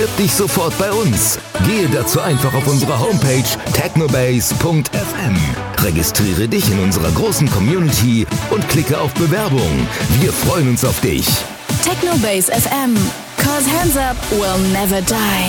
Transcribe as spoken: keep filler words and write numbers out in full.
Bewirb dich sofort bei uns. Gehe dazu einfach auf unsere Homepage technobase punkt f m. Registriere dich in unserer großen Community und klicke auf Bewerbung. Wir freuen uns auf dich. Technobase F M. Cause hands up will never die.